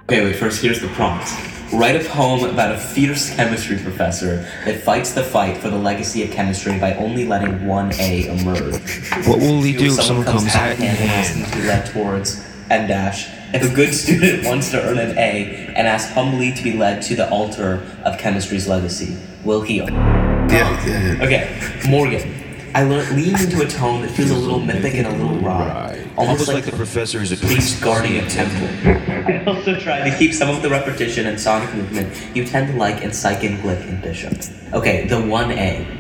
Okay, wait, first here's the prompt. Write a poem about a fierce chemistry professor that fights the fight for the legacy of chemistry by only letting one A emerge. What will he do if someone comes hat hat in and asks him hand? to be led towards M dash. If a good student wants to earn an A and asks humbly to be led to the altar of chemistry's legacy, will he? Yeah. Okay, Morgan. I lean into a tone that feels a little mythic and a little raw. Almost like the professor is a priest guarding a temple. I also try to keep some of the repetition and sonic movement you tend to like in Psyche, Glick, and Bishop. Okay, the 1A,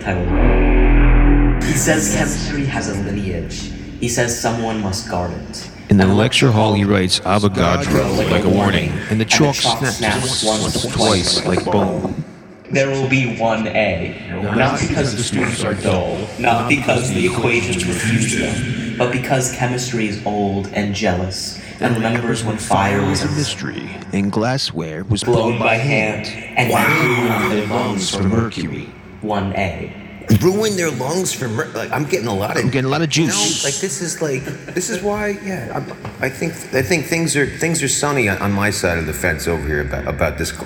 titled. He says chemistry has a lineage. He says someone must guard it. In the lecture hall, he writes Avogadro like a warning, and the chalk snaps once, twice like bone. There will be 1A. Not because the students are dull, not because the equations refuse them, but because chemistry is old and jealous, and remembers when fire was a mystery, and glassware was blown by hand, and ruined their lungs for mercury. 1A. Ruin their lungs for I'm getting a lot of juice. This is why. Yeah, I think things are sunny on my side of the fence over here about this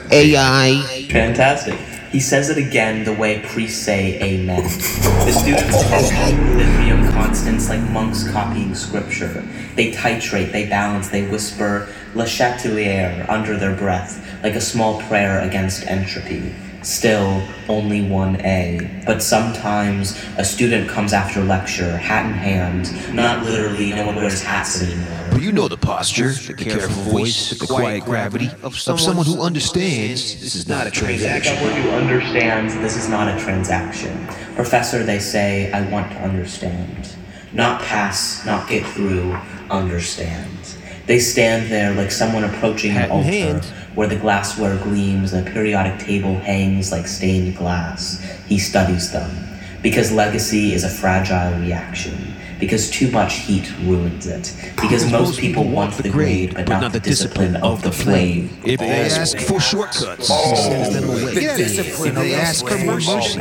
AI. Fantastic. He says it again the way priests say amen. The students copy lithium constants like monks copying scripture. They titrate, they balance, they whisper Le Chatelier under their breath, like a small prayer against entropy. Still, only 1A. But sometimes a student comes after lecture, hat in hand. Not literally, no one wears hats anymore. But you know the posture, the careful voice, the quiet gravity of someone who understands this is not a transaction. Someone who understands this is not a transaction. Professor, they say, I want to understand. Not pass, not get through, understand. They stand there like someone approaching an altar where the glassware gleams and the periodic table hangs like stained glass. He studies them. Because legacy is a fragile reaction. Because too much heat ruins it. Because most people want the grade, but not the discipline of the flame. If they ask for shortcuts, he sends them away. If they ask for mercy,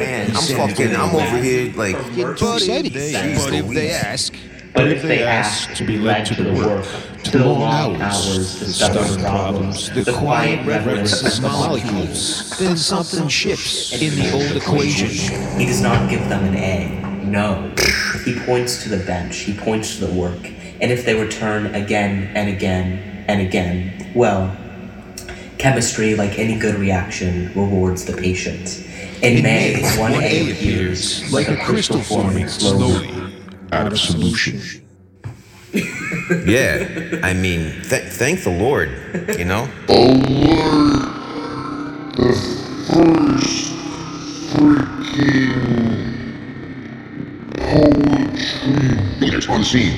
I'm over here like... But if they ask... But if they ask to be led to the work, to the long hours, the stubborn problems, the quiet reverence of molecules, then something shifts in the old equation. He does not give them an A. No. He points to the bench. He points to the work. And if they return again and again and again, well, chemistry, like any good reaction, rewards the patient. In May, 1A appears like a crystal forming slowly out of solution. Yeah, I mean, thank the Lord, you know? The first freaking poetry. Leaders on scene.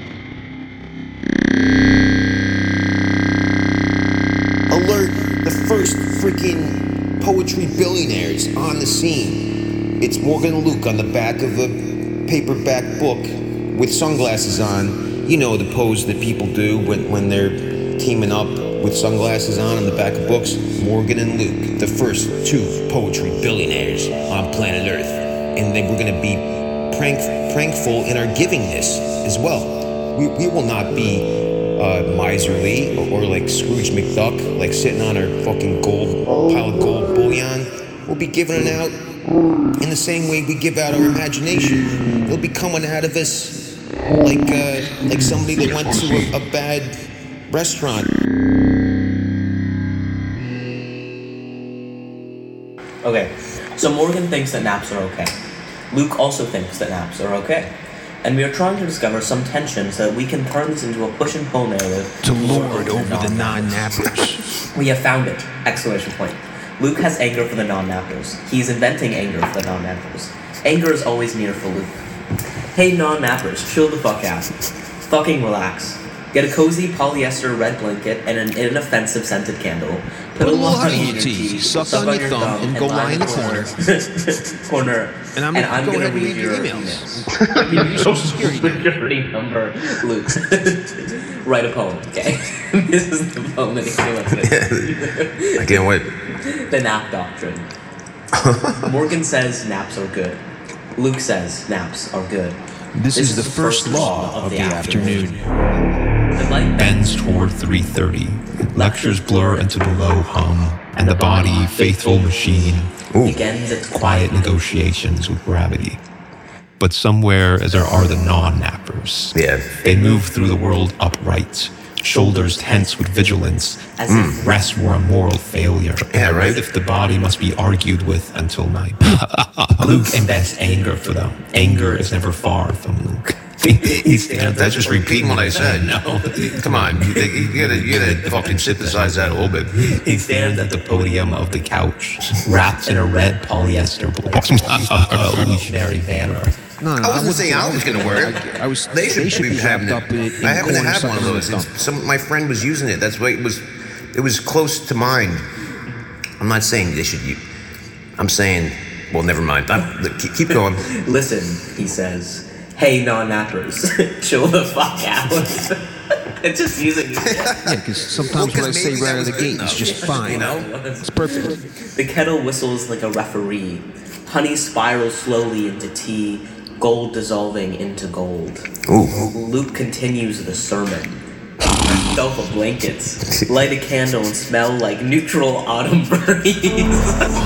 Alert, the first freaking poetry billionaires on the scene. It's Morgan and Luke on the back of a paperback book with sunglasses on. You know the pose that people do when they're teaming up with sunglasses on the back of books. Morgan and Luke, the first two poetry billionaires on planet Earth. And then we're going to be prankful in our givingness as well. We will not be miserly or like Scrooge McDuck, like sitting on our fucking pile of gold bullion. We'll be giving it out in the same way we give out our imagination. It'll be coming out of us like somebody that went to a bad restaurant. Okay, so Morgan thinks that naps are okay. Luke also thinks that naps are okay. And we are trying to discover some tension so that we can turn this into a push and pull narrative to lord over the non-nappers. We have found it! Exclamation point. Luke has anger for the non-nappers. He's inventing anger for the non-nappers. Anger is always near for Luke. Hey non-nappers, chill the fuck out. Fucking relax. Get a cozy polyester red blanket and an inoffensive scented candle. Put a little honey in your tea, suck on your thumb, and go lie in the corner. And I'm gonna read your emails. Give me your social security number, Luke. Write a poem, okay? This is the poem that he wants to. I can't wait. The nap doctrine. Morgan says naps are good. Luke says naps are good. This is the first law of the afternoon. The light bends toward 3:30. Lectures blur into the low hum, and the body, faithful machine, begins its quiet negotiations with gravity. But somewhere, as there are the non-nappers, they move through the world upright, shoulders tense with vigilance, as if rest were a moral failure. Yeah, right. As if the body must be argued with until night. Luke embeds anger for them. Anger is never far from Luke. He stands. That's just repeating what I said. No. Come on, you gotta fucking synthesize that a little bit. He stands at the podium of the couch, wrapped in a red polyester evolutionary banner. No, I wasn't saying I was gonna wear it. I was. They should be having wrapped up in it. I happen to corn have one of suckers and those. stuff. My friend was using it. That's why it was. It was close to mine. I'm not saying they should use. I'm saying. Well, never mind. Keep going. listen, he says. Hey, non-nappers, chill the fuck out. It's just using it. Yeah, because sometimes what I say right out of the gate is just fine. You know? It's perfect. The kettle whistles like a referee. Honey spirals slowly into tea, gold dissolving into gold. Ooh. Luke continues the sermon. Yourself a blanket, light a candle and smell like neutral autumn breeze.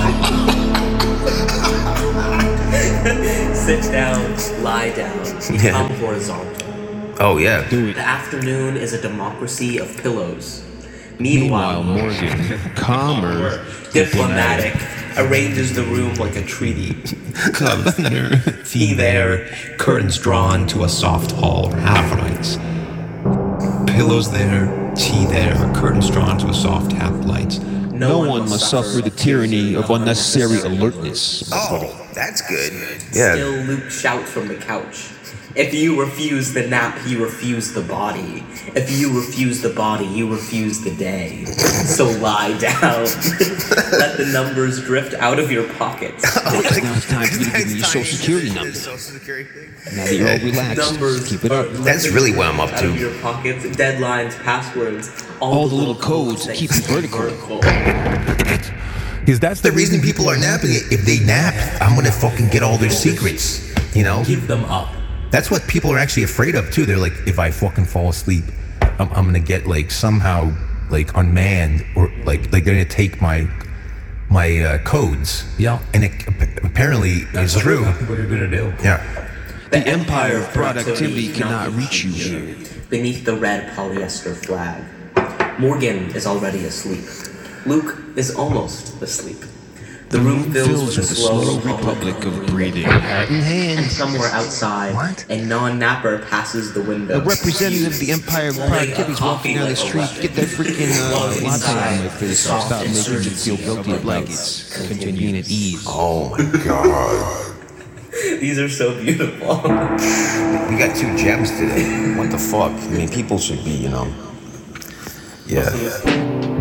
Sit down, lie down, become horizontal. Oh yeah. The afternoon is a democracy of pillows. Meanwhile, Morgan, calmer, diplomatic, arranges the room like a treaty. Governor, tea there, curtains drawn to a soft hall, half lights. Pillows there, tea there, curtains drawn to a soft half lights. no one must suffer the tyranny of unnecessary alertness. Oh, that's good. Yeah. Still, Luke shouts from the couch. If you refuse the nap, you refuse the body. If you refuse the body, you refuse the day. So lie down. Let the numbers drift out of your pockets. Now it's time for you to give me your social security number. Now that you're all relaxed, Numbers keep it up. That's really what I'm up out of to. your pockets, deadlines, passwords, All the little codes that keep you vertical. Because that's The reason people are napping it, if they nap, I'm gonna fucking get all their secrets. You know? Give them up. That's what people are actually afraid of too. They're like, if I fucking fall asleep, I'm gonna get like somehow like unmanned, or like they're gonna take my codes. Yeah. And it apparently is true. What you're gonna do. Yeah. The empire of productivity cannot reach you here. Beneath the red polyester flag, Morgan is already asleep. Luke is almost asleep. The room fills with a slow republic of breathing. And And somewhere outside, a non-napper passes the window. a representative of the empire of productivity is walking down the street. Get that freaking latte out of my face. Stop making me feel guilty of blankets. Continuing at ease. Oh my god. These are so beautiful. We got 2 gems today. What the fuck? I mean, people should be, you know. Yeah.